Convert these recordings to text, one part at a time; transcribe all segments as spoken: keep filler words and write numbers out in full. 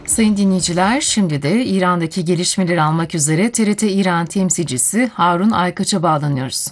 Sayın dinleyiciler, şimdi de İran'daki gelişmeleri almak üzere T R T İran temsilcisi Harun Aykaç'a bağlanıyoruz.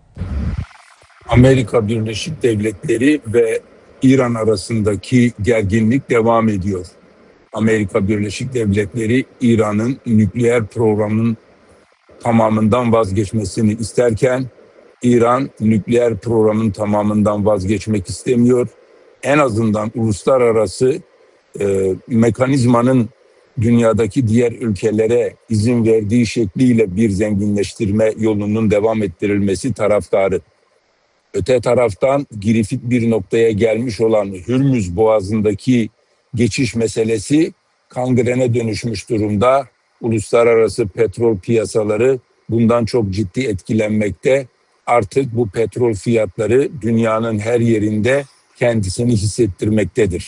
Amerika Birleşik Devletleri ve İran arasındaki gerginlik devam ediyor. Amerika Birleşik Devletleri İran'ın nükleer programının tamamından vazgeçmesini isterken İran nükleer programın tamamından vazgeçmek istemiyor. En azından uluslararası e, mekanizmanın dünyadaki diğer ülkelere izin verdiği şekliyle bir zenginleştirme yolunun devam ettirilmesi taraftarı. Öte taraftan girifit bir noktaya gelmiş olan Hürmüz Boğazı'ndaki geçiş meselesi kangrene dönüşmüş durumda. Uluslararası petrol piyasaları bundan çok ciddi etkilenmekte. Artık bu petrol fiyatları dünyanın her yerinde kendisini hissettirmektedir.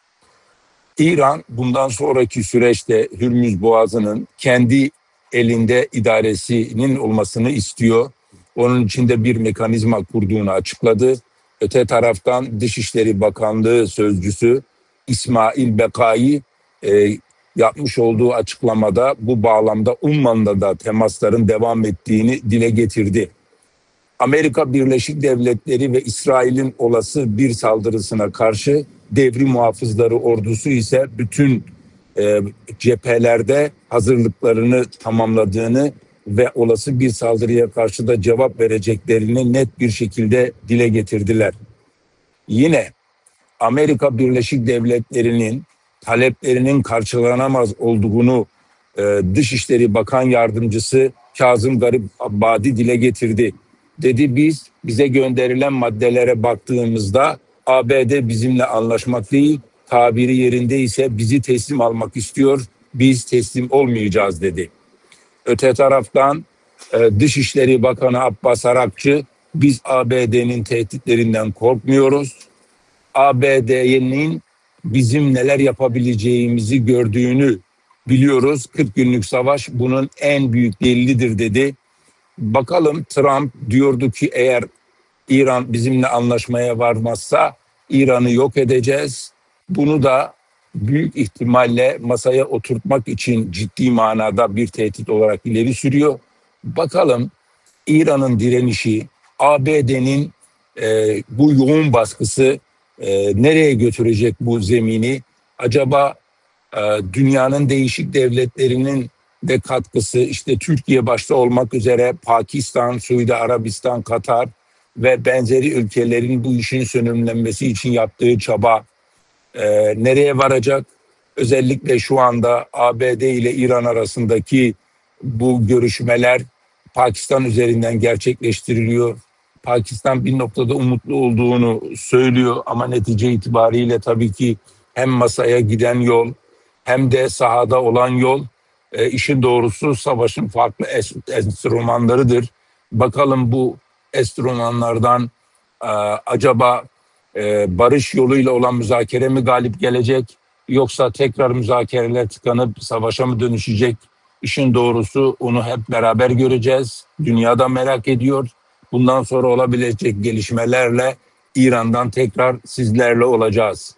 İran bundan sonraki süreçte Hürmüz Boğazı'nın kendi elinde idaresinin olmasını istiyor. Onun için de bir mekanizma kurduğunu açıkladı. Öte taraftan Dışişleri Bakanlığı sözcüsü İsmail Bekai e, yapmış olduğu açıklamada bu bağlamda Umman'da da temasların devam ettiğini dile getirdi. Amerika Birleşik Devletleri ve İsrail'in olası bir saldırısına karşı devrim muhafızları ordusu ise bütün e, cephelerde hazırlıklarını tamamladığını ve olası bir saldırıya karşı da cevap vereceklerini net bir şekilde dile getirdiler. Yine Amerika Birleşik Devletleri'nin taleplerinin karşılanamaz olduğunu e, Dışişleri Bakan Yardımcısı Kazım Garip Abbadi dile getirdi. Dedi biz bize gönderilen maddelere baktığımızda A B D bizimle anlaşmak değil, tabiri yerindeyse bizi teslim almak istiyor, biz teslim olmayacağız dedi. Öte taraftan e, Dışişleri Bakanı Abbas Arakçı biz A B D'nin tehditlerinden korkmuyoruz. A B D'nin bizim neler yapabileceğimizi gördüğünü biliyoruz. kırk günlük savaş bunun en büyük delilidir dedi. Bakalım Trump diyordu ki eğer İran bizimle anlaşmaya varmazsa İran'ı yok edeceğiz. Bunu da büyük ihtimalle masaya oturtmak için ciddi manada bir tehdit olarak ileri sürüyor. Bakalım İran'ın direnişi, A B D'nin e, bu yoğun baskısı e, nereye götürecek bu zemini? Acaba e, dünyanın değişik devletlerinin de katkısı, işte Türkiye başta olmak üzere Pakistan, Suudi Arabistan, Katar ve benzeri ülkelerin bu işin sönümlenmesi için yaptığı çaba e, nereye varacak? Özellikle şu anda A B D ile İran arasındaki bu görüşmeler Pakistan üzerinden gerçekleştiriliyor. Pakistan bir noktada umutlu olduğunu söylüyor ama netice itibariyle tabii ki hem masaya giden yol hem de sahada olan yol e, işin doğrusu savaşın farklı es- enstrümanlarıdır. Bakalım bu enstrümanlardan e, acaba e, barış yoluyla olan müzakere mi galip gelecek yoksa tekrar müzakereler tıkanıp savaşa mı dönüşecek? İşin doğrusu onu hep beraber göreceğiz. Dünya da merak ediyor. Bundan sonra olabilecek gelişmelerle İran'dan tekrar sizlerle olacağız.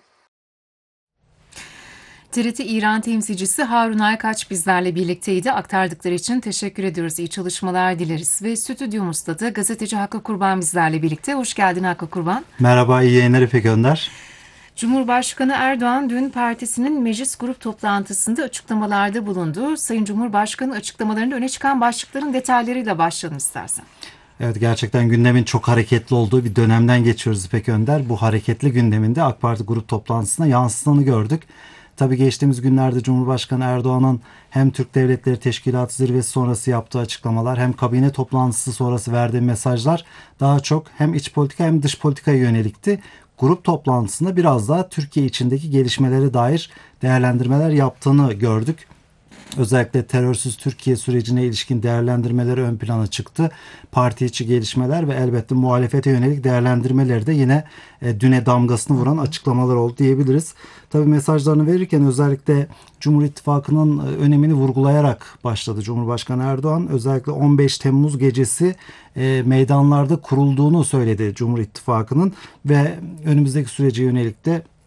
T R T İran temsilcisi Harun Aykaç bizlerle birlikteydi. Aktardıkları için teşekkür ediyoruz. İyi çalışmalar dileriz. Ve stüdyomuzda da gazeteci Hakkı Kurban bizlerle birlikte. Hoş geldin Hakkı Kurban. Merhaba, iyi yayınlar İpek Önder. Cumhurbaşkanı Erdoğan dün partisinin meclis grup toplantısında açıklamalarda bulundu. Sayın Cumhurbaşkanı açıklamalarında öne çıkan başlıkların detaylarıyla başlayalım istersen. Evet, gerçekten gündemin çok hareketli olduğu bir dönemden geçiyoruz İpek Önder. Bu hareketli gündeminde AK Parti grup toplantısına yansıdığını gördük. Tabii geçtiğimiz günlerde Cumhurbaşkanı Erdoğan'ın hem Türk Devletleri Teşkilatı zirvesi sonrası yaptığı açıklamalar hem kabine toplantısı sonrası verdiği mesajlar daha çok hem iç politika hem dış politikaya yönelikti. Grup toplantısında biraz daha Türkiye içindeki gelişmelere dair değerlendirmeler yaptığını gördük. Özellikle terörsüz Türkiye sürecine ilişkin değerlendirmeleri ön plana çıktı. Parti içi gelişmeler ve elbette muhalefete yönelik değerlendirmeleri de yine e, düne damgasını vuran açıklamalar oldu diyebiliriz. Tabii mesajlarını verirken özellikle Cumhur İttifakı'nın e, önemini vurgulayarak başladı Cumhurbaşkanı Erdoğan. Özellikle on beş Temmuz gecesi e, meydanlarda kurulduğunu söyledi Cumhur İttifakı'nın ve önümüzdeki sürece yönelik de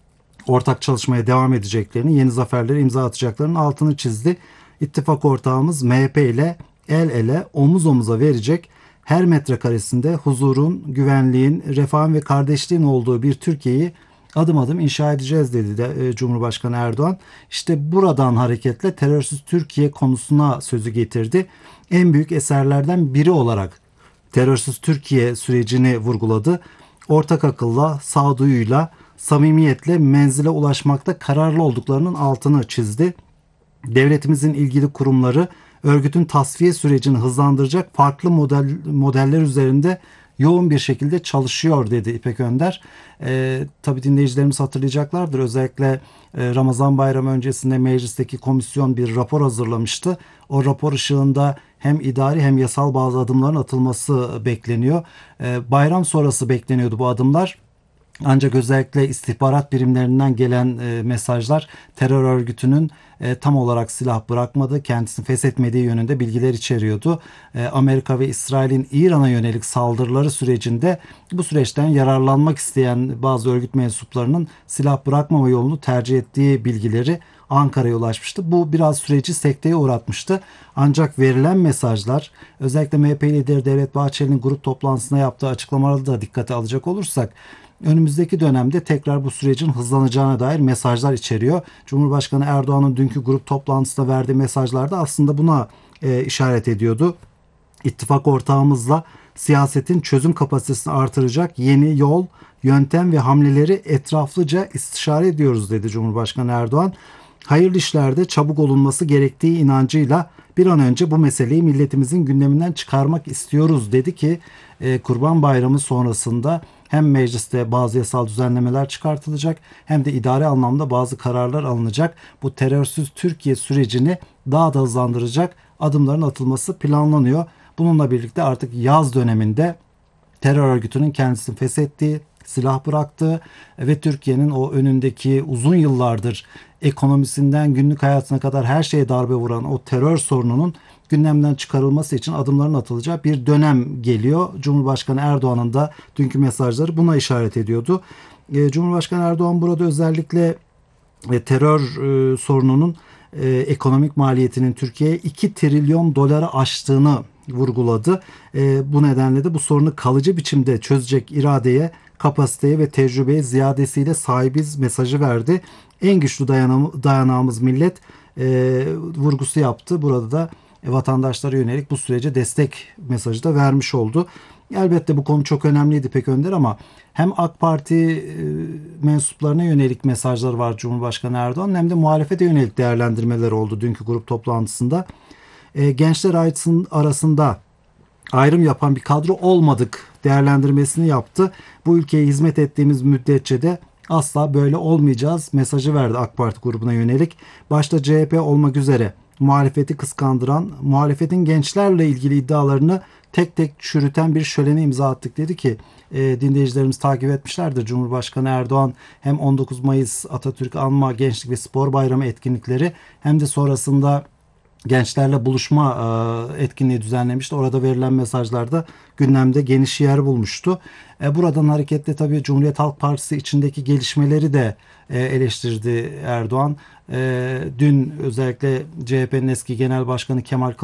ortak çalışmaya devam edeceklerini, yeni zaferlere imza atacaklarının altını çizdi. İttifak ortağımız M H P ile el ele, omuz omuza verecek, her metrekaresinde huzurun, güvenliğin, refahın ve kardeşliğin olduğu bir Türkiye'yi adım adım inşa edeceğiz dedi de e, Cumhurbaşkanı Erdoğan. İşte buradan hareketle terörsüz Türkiye konusuna sözü getirdi. En büyük eserlerden biri olarak terörsüz Türkiye sürecini vurguladı. Ortak akılla, sağduyuyla, samimiyetle menzile ulaşmakta kararlı olduklarının altını çizdi. Devletimizin ilgili kurumları örgütün tasfiye sürecini hızlandıracak farklı model modeller üzerinde yoğun bir şekilde çalışıyor dedi İpek Önder. Ee, tabii dinleyicilerimiz hatırlayacaklardır. Özellikle e, Ramazan bayramı öncesinde meclisteki komisyon bir rapor hazırlamıştı. O rapor ışığında hem idari hem yasal bazı adımların atılması bekleniyor. Ee, bayram sonrası bekleniyordu bu adımlar. Ancak özellikle istihbarat birimlerinden gelen e, mesajlar terör örgütünün e, tam olarak silah bırakmadığı, kendisini feshetmediği yönünde bilgiler içeriyordu. E, Amerika ve İsrail'in İran'a yönelik saldırıları sürecinde bu süreçten yararlanmak isteyen bazı örgüt mensuplarının silah bırakmama yolunu tercih ettiği bilgileri Ankara'ya ulaşmıştı. Bu biraz süreci sekteye uğratmıştı. Ancak verilen mesajlar, özellikle M H P lideri Devlet Bahçeli'nin grup toplantısında yaptığı açıklamaları da dikkate alacak olursak, önümüzdeki dönemde tekrar bu sürecin hızlanacağına dair mesajlar içeriyor. Cumhurbaşkanı Erdoğan'ın dünkü grup toplantısında verdiği mesajlarda aslında buna e, işaret ediyordu. İttifak ortağımızla siyasetin çözüm kapasitesini artıracak yeni yol, yöntem ve hamleleri etraflıca istişare ediyoruz dedi Cumhurbaşkanı Erdoğan. Hayırlı işlerde çabuk olunması gerektiği inancıyla bir an önce bu meseleyi milletimizin gündeminden çıkarmak istiyoruz dedi ki e, Kurban Bayramı sonrasında hem mecliste bazı yasal düzenlemeler çıkartılacak hem de idari anlamda bazı kararlar alınacak. Bu terörsüz Türkiye sürecini daha da hızlandıracak adımların atılması planlanıyor. Bununla birlikte artık yaz döneminde terör örgütünün kendisini feshettiği, silah bıraktığı ve Türkiye'nin o önündeki uzun yıllardır ekonomisinden günlük hayatına kadar her şeye darbe vuran o terör sorununun gündemden çıkarılması için adımların atılacağı bir dönem geliyor. Cumhurbaşkanı Erdoğan'ın da dünkü mesajları buna işaret ediyordu. Cumhurbaşkanı Erdoğan burada özellikle terör sorununun ekonomik maliyetinin Türkiye'ye iki trilyon doları aştığını vurguladı. Bu nedenle de bu sorunu kalıcı biçimde çözecek iradeye, kapasiteye ve tecrübeye ziyadesiyle sahibiz mesajı verdi. En güçlü dayanam- dayanağımız millet e, vurgusu yaptı. Burada da e, vatandaşlara yönelik bu sürece destek mesajı da vermiş oldu. Elbette bu konu çok önemliydi İpek Önder ama hem AK Parti e, mensuplarına yönelik mesajlar var Cumhurbaşkanı Erdoğan hem de muhalefete yönelik değerlendirmeler oldu dünkü grup toplantısında. E, gençler arasında ayrım yapan bir kadro olmadık değerlendirmesini yaptı. Bu ülkeye hizmet ettiğimiz müddetçe de asla böyle olmayacağız mesajı verdi AK Parti grubuna yönelik. Başta C H P olmak üzere muhalefeti kıskandıran, muhalefetin gençlerle ilgili iddialarını tek tek çürüten bir şölene imza attık dedi ki e, dinleyicilerimiz takip etmişlerdir. Cumhurbaşkanı Erdoğan hem on dokuz Mayıs Atatürk Anma Gençlik ve Spor Bayramı etkinlikleri hem de sonrasında gençlerle buluşma etkinliği düzenlemişti. Orada verilen mesajlarda gündemde geniş yer bulmuştu. Buradan hareketle tabii Cumhuriyet Halk Partisi içindeki gelişmeleri de eleştirdi Erdoğan. Dün özellikle C H P'nin eski Genel Başkanı Kemal